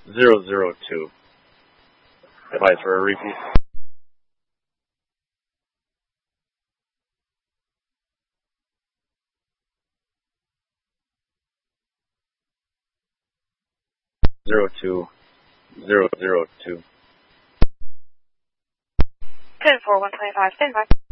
002. Advise for a repeat. Zero two 002. 10-4, 125, stand by.